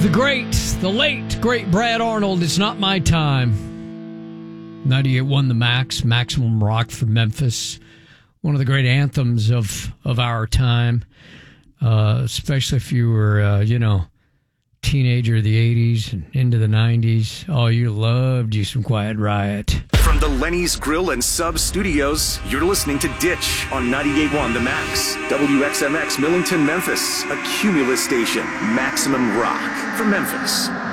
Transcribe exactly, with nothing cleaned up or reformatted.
The great, the late, great Brad Arnold. It's not my time. ninety-eight point one The Max, Maximum Rock from Memphis. One of the great anthems of, of our time, uh, especially if you were, uh, you know, teenager of the eighties and into the nineties. Oh, you loved you some Quiet Riot. From the Lenny's Grill and Sub Studios, you're listening to Ditch on ninety-eight point one The Max. W X M X Millington, Memphis. A Cumulus station. Maximum Rock from Memphis.